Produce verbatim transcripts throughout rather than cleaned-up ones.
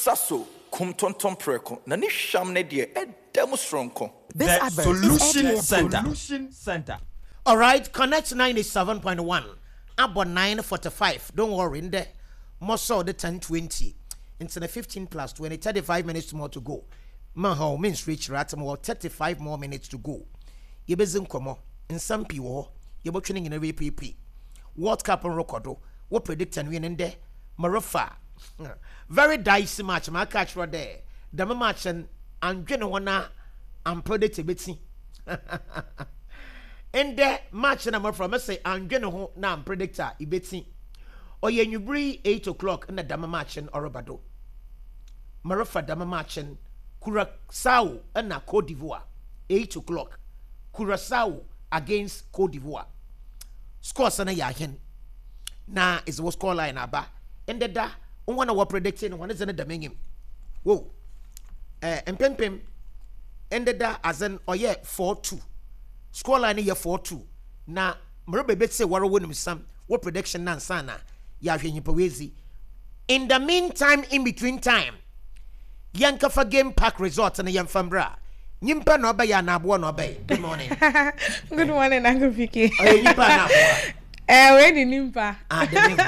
Sasso, kum tonton preko, na ni sham ne die, e demonstronko. This The Solution Center. Solution Center. All right, Connect ninety-seven point one. About nine forty-five. Don't worry, in there. More so the ten twenty. Into the fifteen plus twenty, thirty-five minutes more to go. Maho means reach Ratamore, thirty-five more minutes to go. Yebezin komo, in some people, you're training in a V P P. World Cup and Rokodo, what predict and win in there? Marofa. Very dicey match, my catch right there. The match and Genowana and predict a bit. In the match number from us say I'm gonna now predictor ibeti. Or ye you bring eight o'clock in the dama match in Orobado. Marofa dama match in Curacao and na Cote d'Ivoire. Eight o'clock. Curacao against Cote d'Ivoire. Score sana yahin. Na is what score line aba. And the da one our predicting one is in the dominion. Whoa. Eh and pem pem ended da as an or yeah four two. Score line here four two. Na mrebe bet say waro wonum sam. What prediction nan sana? Ya hwenyi in the meantime, in between time, yanka for game park resort and a yamfambra. Nyimpa no ba ya na abo no ba. Good morning. Good morning, Uncle Vicky. Oh, nyimpa na abo. Eh, where the nyimpa? Ah,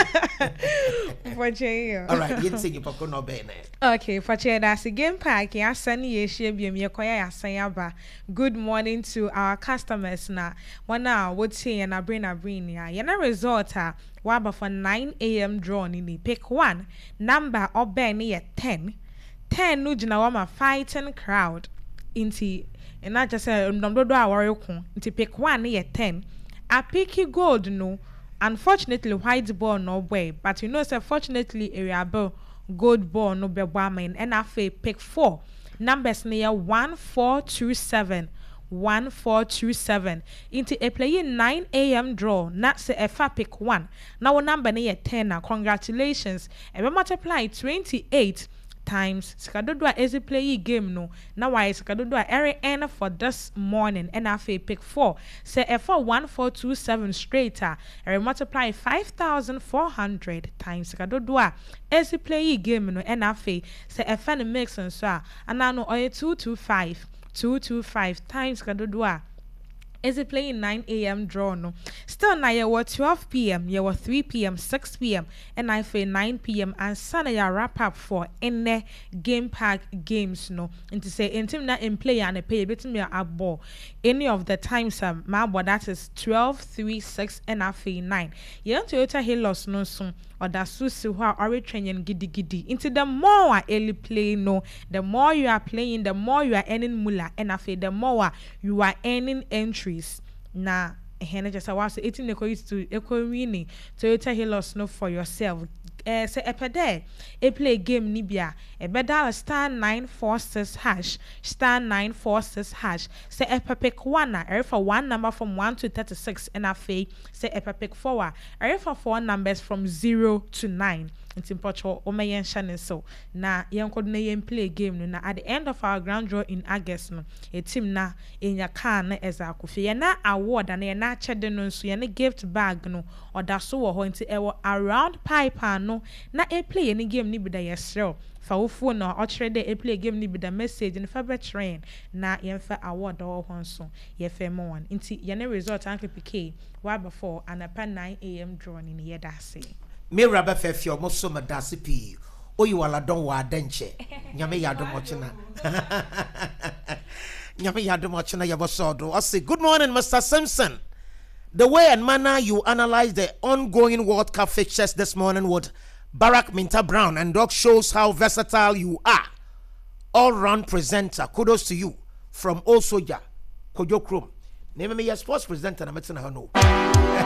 the For cheyo. All right, you say you pako no ba na. Okay, for cheyo that's a game park. Ya sani ye share bi me koya ya sayaba. Good morning to our customers na. Wana would say na bring na bring ya. Yana resort ah. Waba for nine a.m. draw ni pick one. Number obe ni ye ten. ten no jina wama fighting crowd. Inti and not just say number do our ko. Inti pick one ni ye ten. A picky gold no. Unfortunately white ball no way. But you know say fortunately area ball gold ball no be woman and afa pick four. Numbers near one four two seven. one four two seven into a play nine a.m. draw not say a fa pick one now number near ten now congratulations and we multiply twenty-eight times skadodwa is a play game no now why skadodwa every end for this morning and I pick four say a for one four two seven straighter and we multiply five thousand four hundred times skadodwa is a play game no and I say a fan mix and so and I know or two two five two two five times kadodua is it playing nine a.m. draw no still na ye were twelve p.m. ye were three p.m. six p.m. and I feel nine p.m. and Sunday ya wrap up for in the game park games no and to say intim na in play and a pay bit me a ball any of the times um my boy that is twelve three six and I feel nine ye Toyota Hilux no soon or that susu who are training giddy giddy into the more I early play no the more you are playing the more you are earning mula and I feel the more you are earning entries na hene just was eighteen equals to equini Toyota Hilux no for yourself eh say epede e play game nibia e beda star nine four six hash star nine four six hash say epe pick one na e for one number from one to thirty-six and afa say epe pick four e for four numbers from zero to nine. It's important o mayen shane so na yen kodo na yen play game no na at the end of our grand draw in August no a team na enya car na ezakofi ye na award na ye na chede no so ye na gift bag no oda so wo ho nti e around pipe no na e play any game ni bi da yesrew fa wo phone no o kire de e play game ni bi da message no fa be train na yen fa award wo ho so ye fa mo one nti ye na result anke pk wa before anapa nine a.m. draw ni ye da say me raba fefio mo so madase pi oyi wala don wa denche nyame yado mo china nyame yado mo china yabo sodo I say good morning Mister Simpson. The way and manner you analyze the ongoing World Cup fixtures this morning with Barack Minta Brown and Doc shows how versatile you are. All-round presenter. Kudos to you from Osoja Kojo Krom. Name me your sports presenter na metina no.